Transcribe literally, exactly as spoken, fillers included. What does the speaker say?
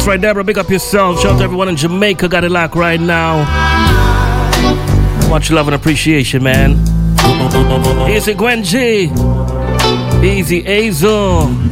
That's right, Deborah, big up yourself. Shout out to everyone in Jamaica, got it locked right now. Much love and appreciation, man. Easy Gwen G. Easy Azo.